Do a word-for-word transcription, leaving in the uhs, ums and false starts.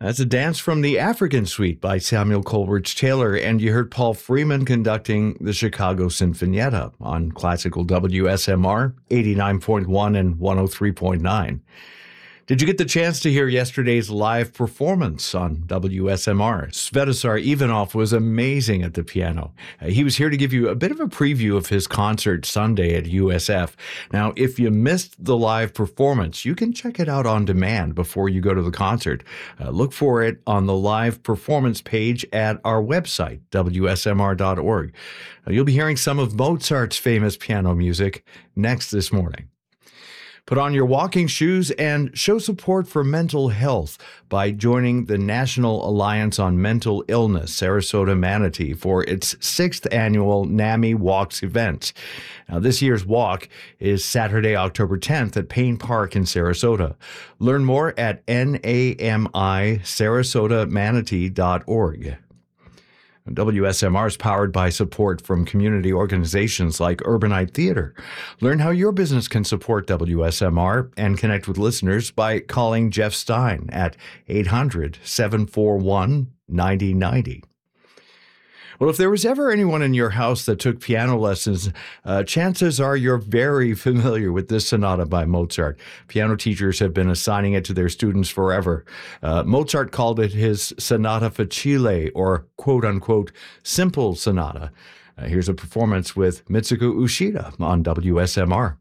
That's a dance from the African Suite by Samuel Coleridge Taylor, and you heard Paul Freeman conducting the Chicago Sinfonietta on classical W S M R eighty-nine point one and one oh three point nine. Did you get the chance to hear yesterday's live performance on W S M R? Svetozar Ivanov was amazing at the piano. Uh, he was here to give you a bit of a preview of his concert Sunday at U S F. Now, if you missed the live performance, you can check it out on demand before you go to the concert. Uh, look for it on the live performance page at our website, W S M R dot org. Uh, you'll be hearing some of Mozart's famous piano music next this morning. Put on your walking shoes and show support for mental health by joining the National Alliance on Mental Illness, Sarasota Manatee, for its sixth annual NAMI Walks event. Now, this year's walk is Saturday, October tenth at Payne Park in Sarasota. Learn more at N A M I Sarasota Manatee dot org. W S M R is powered by support from community organizations like Urbanite Theater. Learn how your business can support W S M R and connect with listeners by calling Jeff Stein at eight hundred, seven four one, nine oh nine oh. Well, if there was ever anyone in your house that took piano lessons, uh, chances are you're very familiar with this sonata by Mozart. Piano teachers have been assigning it to their students forever. Uh, Mozart called it his sonata facile, or quote-unquote simple sonata. Uh, here's a performance with Mitsuko Ushida on W S M R.